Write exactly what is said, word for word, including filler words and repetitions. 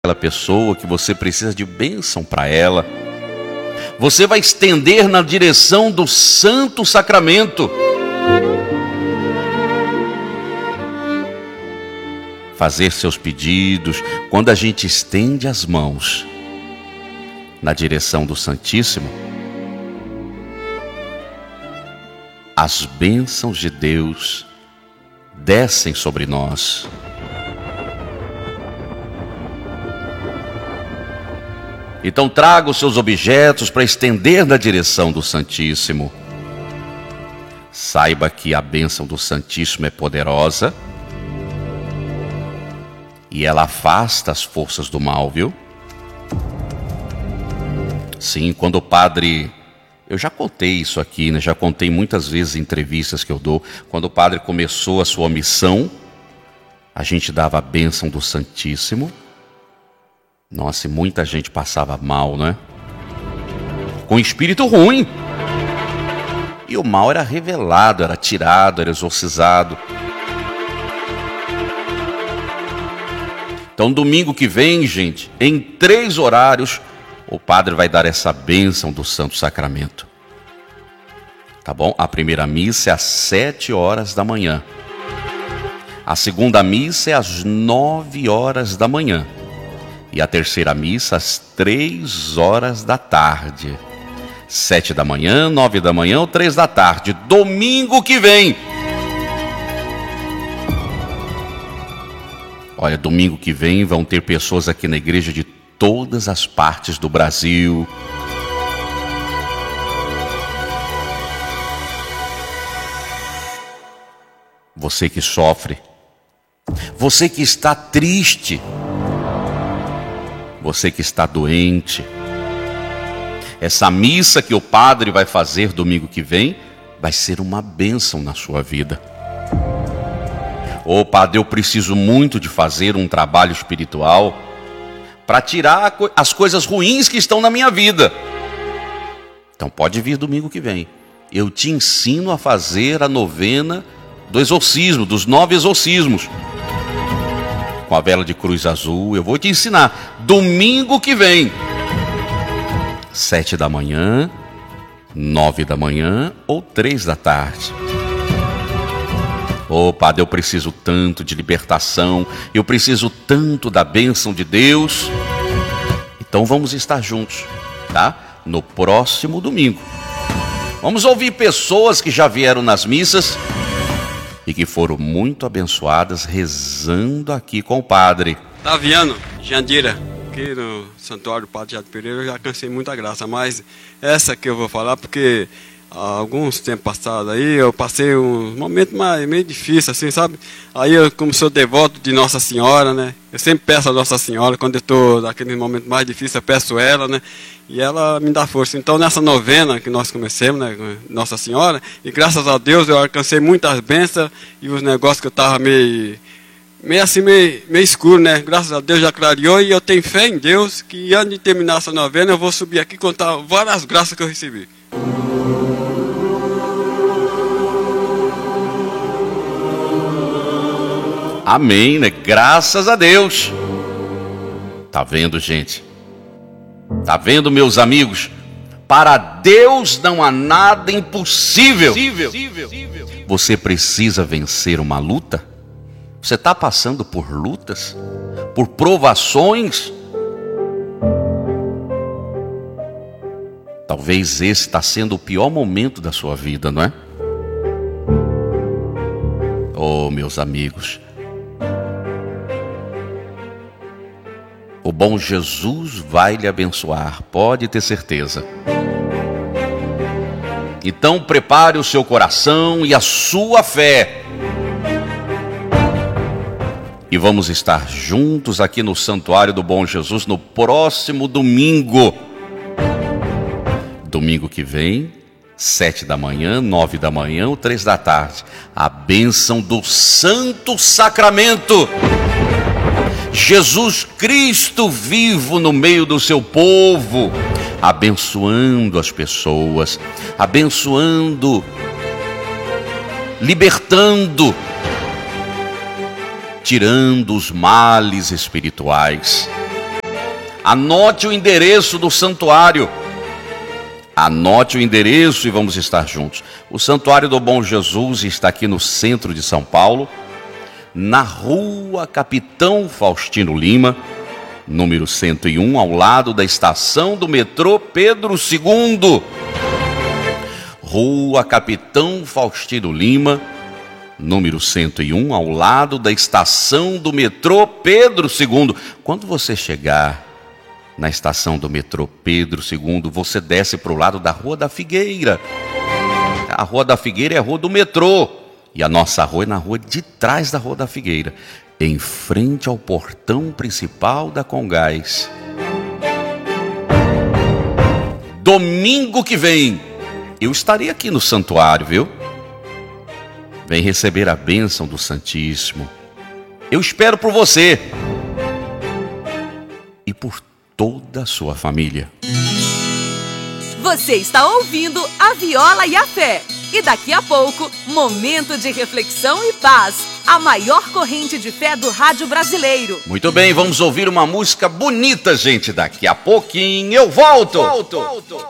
aquela pessoa que você precisa de bênção para ela. Você vai estender na direção do Santo Sacramento. Fazer seus pedidos. Quando a gente estende as mãos na direção do Santíssimo, as bênçãos de Deus descem sobre nós. Então traga os seus objetos para estender na direção do Santíssimo. Saiba que a bênção do Santíssimo é poderosa e ela afasta as forças do mal, viu? Sim, quando o padre... Eu já contei isso aqui, né? Já contei muitas vezes em entrevistas que eu dou. Quando o padre começou a sua missão, a gente dava a bênção do Santíssimo. Nossa, e muita gente passava mal, né? Com espírito ruim. E o mal era revelado, era tirado, era exorcizado. Então, domingo que vem, gente, em três horários, o padre vai dar essa bênção do Santo Sacramento. Tá bom? A primeira missa é às sete horas da manhã. A segunda missa é às nove horas da manhã. E a terceira missa às três horas da tarde. Sete da manhã, nove da manhã ou três da tarde. Domingo que vem. Olha, domingo que vem vão ter pessoas aqui na igreja de todas as partes do Brasil. Você que sofre. Você que está triste. Você que está doente. Essa missa que o padre vai fazer domingo que vem vai ser uma bênção na sua vida. Ô padre, eu preciso muito de fazer um trabalho espiritual para tirar as coisas ruins que estão na minha vida. Então pode vir domingo que vem. Eu te ensino a fazer a novena do exorcismo, dos nove exorcismos. Com a vela de cruz azul, eu vou te ensinar. Domingo que vem. Sete da manhã, nove da manhã ou três da tarde. Ô padre, eu preciso tanto de libertação, eu preciso tanto da bênção de Deus. Então vamos estar juntos, tá? No próximo domingo. Vamos ouvir pessoas que já vieram nas missas e que foram muito abençoadas rezando aqui com o padre. Taviano, Jandira, aqui no Santuário Padre Jado Pereira eu já alcancei muita graça, mas essa que eu vou falar porque há alguns tempos passados aí eu passei um momento mais, meio difícil, assim, sabe? Aí eu, como sou devoto de Nossa Senhora, né? Eu sempre peço a Nossa Senhora, quando eu estou naquele momento mais difícil, eu peço ela, né? E ela me dá força. Então, nessa novena que nós comecemos, né, Nossa Senhora, e graças a Deus eu alcancei muitas bênçãos e os negócios que eu estava meio, meio assim, meio, meio escuro, né? Graças a Deus já clareou e eu tenho fé em Deus que antes de terminar essa novena eu vou subir aqui e contar várias graças que eu recebi. Amém, né? Graças a Deus. Tá vendo, gente? Tá vendo, meus amigos? Para Deus não há nada impossível. Você precisa vencer uma luta? Você está passando por lutas? Por provações? Talvez esse está sendo o pior momento da sua vida, não é? Oh, meus amigos, o bom Jesus vai lhe abençoar, pode ter certeza. Então prepare o seu coração e a sua fé. E vamos estar juntos aqui no Santuário do Bom Jesus no próximo domingo. Domingo que vem, sete da manhã, nove da manhã ou três da tarde. A bênção do Santo Sacramento. Jesus Cristo vivo no meio do seu povo, abençoando as pessoas, abençoando, libertando, tirando os males espirituais. Anote o endereço do santuário. Anote o endereço e vamos estar juntos. O Santuário do Bom Jesus está aqui no centro de São Paulo, na rua Capitão Faustino Lima, número cento e um, ao lado da estação do metrô Pedro segundo. Rua Capitão Faustino Lima, número cento e um, ao lado da estação do metrô Pedro segundo. Quando você chegar na estação do metrô Pedro segundo, você desce para o lado da Rua da Figueira. A Rua da Figueira é a rua do metrô. E a nossa rua é na rua de trás da Rua da Figueira, em frente ao portão principal da Congás. Domingo que vem, eu estarei aqui no santuário, viu? Vem receber a bênção do Santíssimo. Eu espero por você e por toda a sua família. Você está ouvindo a Viola e a Fé. E daqui a pouco, momento de reflexão e paz. A maior corrente de fé do rádio brasileiro. Muito bem, vamos ouvir uma música bonita, gente. Daqui a pouquinho eu volto. volto. volto.